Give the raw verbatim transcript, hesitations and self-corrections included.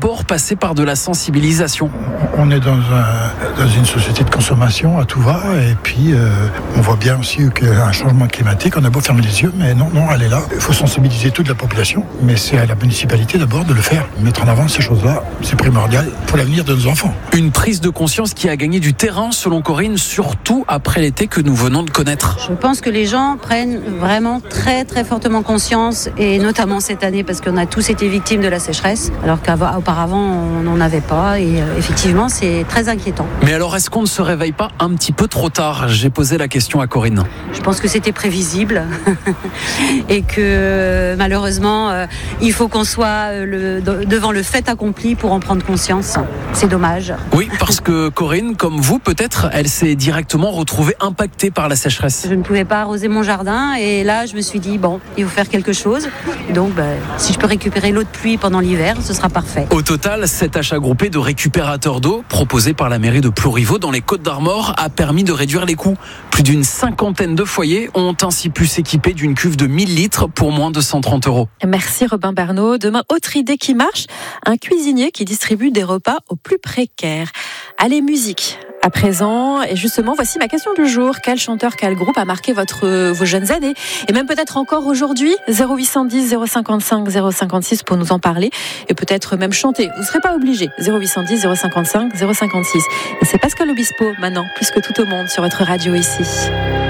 d'abord passer par de la sensibilisation. On est dans, un, dans une société de consommation à tout va, et puis euh, on voit bien aussi qu'il y a un changement climatique. On a beau fermer les yeux, mais non, non, elle est là. Il faut sensibiliser toute la population, mais c'est à la municipalité d'abord de le faire. Mettre en avant ces choses-là, c'est primordial pour l'avenir de nos enfants. Une prise de conscience qui a gagné du terrain, selon Corinne, surtout après l'été que nous venons de connaître. Je pense que les gens prennent vraiment très très fortement conscience, et notamment cette année, parce qu'on a tous été victimes de la sécheresse, alors qu'auparavant on n'en avait pas, et euh, effectivement c'est très inquiétant. Mais alors est-ce qu'on ne se réveille pas un petit peu trop tard ? J'ai posé la question à Corinne. Je pense que c'était prévisible et que malheureusement euh, il faut qu'on soit le, devant le fait accompli pour en prendre conscience. C'est dommage. Oui, parce que Corinne, comme vous peut-être, elle s'est directement retrouvée impactée par la sécheresse. Je ne pouvais pas arroser mon jardin, et là je me suis dit bon, il faut faire quelque chose. Donc bah, si je peux récupérer l'eau de pluie pendant l'hiver, ce sera parfait. Au total, cet achat groupé de récupérateurs d'eau proposé par la mairie de Plourivaux dans les Côtes-d'Armor a permis de réduire les coûts. Plus d'une cinquantaine de foyers ont ainsi pu s'équiper d'une cuve de mille litres pour moins de cent trente euros. Merci Robin Bernot. Demain, autre idée qui marche, un cuisinier qui distribue des repas aux plus précaires. Allez, musique à présent, et justement, voici ma question du jour. Quel chanteur, quel groupe a marqué votre, vos jeunes années, et même peut-être encore aujourd'hui? Zéro huit cent dix, zéro cinquante-cinq, zéro cinquante-six pour nous en parler, et peut-être même chanter. Vous ne serez pas obligé. Zéro huit cent dix, zéro cinquante-cinq, zéro cinquante-six. Et c'est Pascal Obispo maintenant, plus que tout au monde, sur votre radio ici.